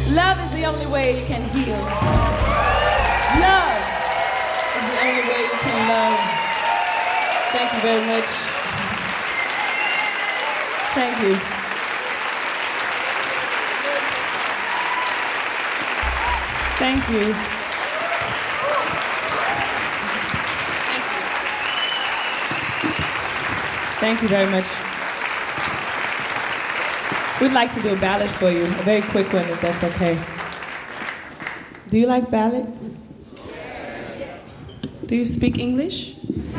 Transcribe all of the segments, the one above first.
Love is the only way you can heal. Love is the only way you can love. Thank you very much. Thank you. Thank you. Thank you very much. We'd like to do a ballad for you, a very quick one, if that's okay. Do you like ballads? Do you speak English?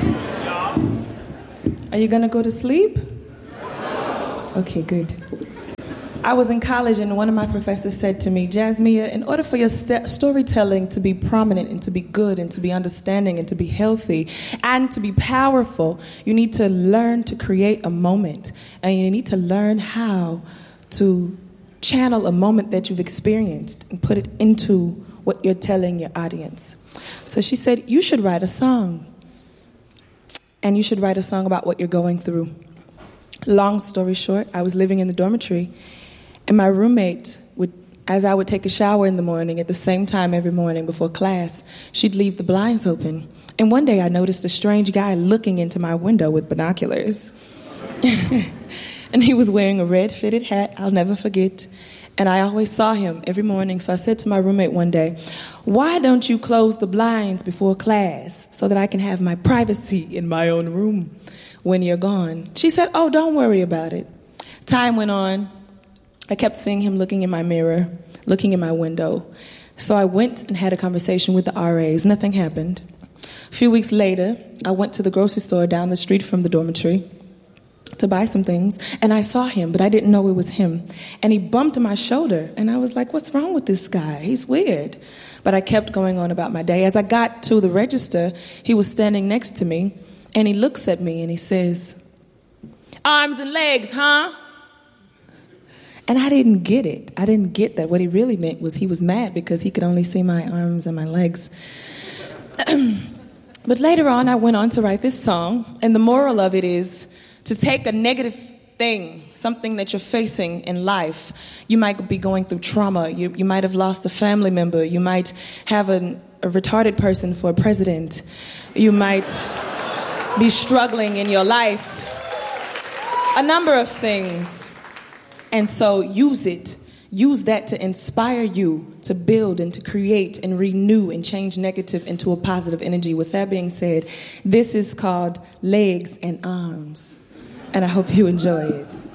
Are you gonna go to sleep? Okay, good. I was in college and one of my professors said to me, Jasmia, in order for your storytelling to be prominent and to be good and to be understanding and to be healthy and to be powerful, you need to learn to create a moment. And you need to learn how to channel a moment that you've experienced and put it into what you're telling your audience. So she said, you should write a song. And you should write a song about what you're going through. Long story short, I was living in the dormitory, and my roommate would, as I would take a shower in the morning, at the same time every morning before class, she'd leave the blinds open. And one day I noticed a strange guy looking into my window with binoculars. And he was wearing a red fitted hat, I'll never forget. And I always saw him every morning. So I said to my roommate one day, why don't you close the blinds before class so that I can have my privacy in my own room when you're gone? She said, oh, don't worry about it. Time went on. I kept seeing him looking in my mirror, looking in my window. So I went and had a conversation with the RAs. Nothing happened. A few weeks later, I went to the grocery store down the street from the dormitory to buy some things, and I saw him, but I didn't know it was him. And he bumped my shoulder, and I was like, what's wrong with this guy? He's weird. But I kept going on about my day. As I got to the register, he was standing next to me, and he looks at me, and he says, arms and legs, huh? And I didn't get it. I didn't get that. What he really meant was he was mad because he could only see my arms and my legs. But later on, I went on to write this song, and the moral of it is to take a negative thing, something that you're facing in life. You might be going through trauma. You might have lost a family member. You might have a retarded person for a president. You might be struggling in your life. A number of things. And so use it. Use that to inspire you to build and to create and renew and change negative into a positive energy. With that being said, this is called Legs and Arms. And I hope you enjoy it.